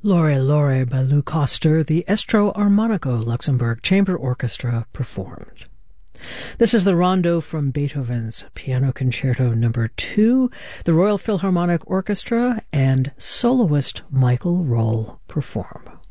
Lore Lore by Lou Koster, the Estro Armonico Luxembourg Chamber Orchestra performed. This is the rondo from Beethoven's Piano Concerto No. 2, the Royal Philharmonic Orchestra and soloist Michael Roll perform.